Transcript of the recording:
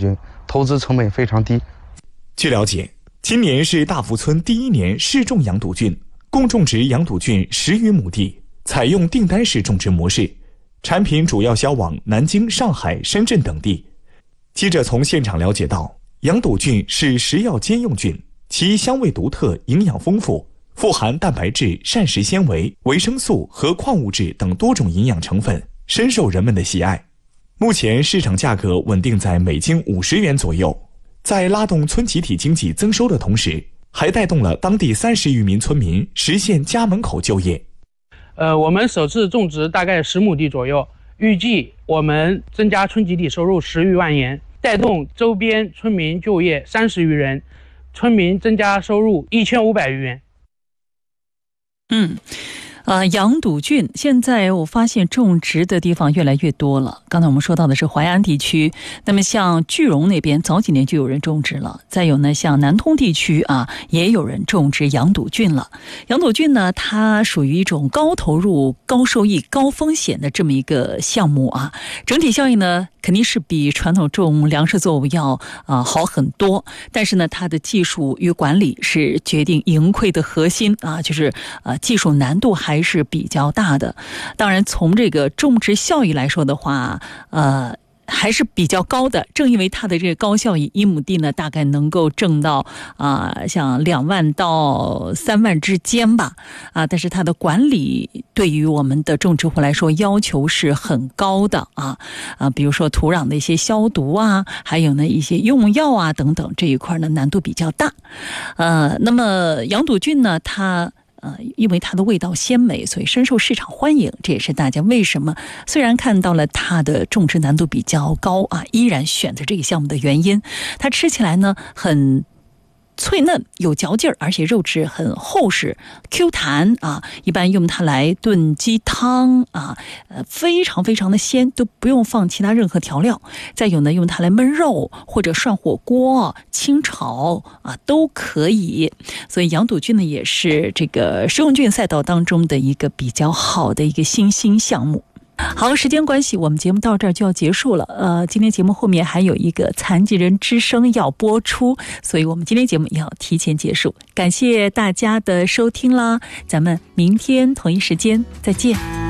菌，投资成本非常低。 据了解，今年是大福村第1年试种羊肚菌，共种植羊肚菌10余亩地，采用订单式种植模式，产品主要销往南京、上海、深圳等地。记者从现场了解到，羊肚菌是食药兼用菌，其香味独特，营养丰富，富含蛋白质、膳食纤维、维生素和矿物质等多种营养成分，深受人们的喜爱。目前市场价格稳定在每斤50元左右，在拉动村集体经济增收的同时，还带动了当地30余名村民实现家门口就业。 我们首次种植大概10亩地左右，预计我们增加村集体收入10余万元，带动周边村民就业30余人，村民增加收入1500余元。 羊肚菌现在我发现种植的地方越来越多了。刚才我们说到的是淮安地区，那么像句容那边早几年就有人种植了，再有呢像南通地区也有人种植羊肚菌了。羊肚菌呢，它属于一种高投入、高收益、高风险的这么一个项目整体效益呢肯定是比传统种粮食作物要好很多，但是呢它的技术与管理是决定盈亏的核心就是技术难度还是比较大的。当然从这个种植效益来说的话还是比较高的，正因为它的这个高效益，1亩地呢大概能够挣到像2万到3万之间吧但是它的管理对于我们的种植户来说要求是很高的比如说土壤的一些消毒还有呢一些用药等等，这一块呢难度比较大。那么羊肚菌呢，它因为它的味道鲜美，所以深受市场欢迎，这也是大家为什么虽然看到了它的种植难度比较高依然选择这个项目的原因。它吃起来呢很脆嫩有嚼劲儿，而且肉质很厚实 Q 弹一般用它来炖鸡汤非常非常的鲜，都不用放其他任何调料。再有呢用它来焖肉或者涮火锅、清炒都可以。所以羊肚菌呢也是这个食用菌赛道当中的一个比较好的一个新兴项目。好，时间关系，我们节目到这儿就要结束了。今天节目后面还有一个残疾人之声要播出，所以我们今天节目也要提前结束。感谢大家的收听啦，咱们明天同一时间再见。